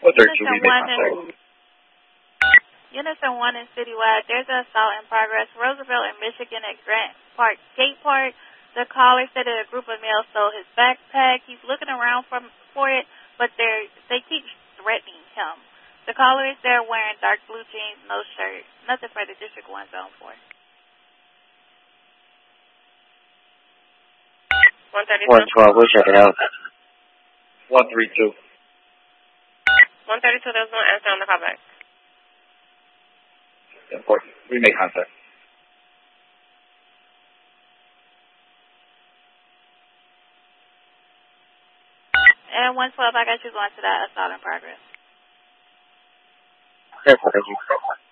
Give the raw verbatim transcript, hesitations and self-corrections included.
one thirty-two, we make contact. Unison one in Citywide, there's an assault in progress. Roosevelt in Michigan at Grant Park Skate Park. The caller said that a group of males stole his backpack. He's looking around for, for it, but they they keep threatening him. The caller is there wearing dark blue jeans, no shirt. Nothing for the District one Zone four. one thirty-two. one twelve, we'll check it out. one thirty-two. one thirty-two, there's no answer on the callback. Important. We make contact. And one twelve, I got you going to that assault in progress. Careful, thank you.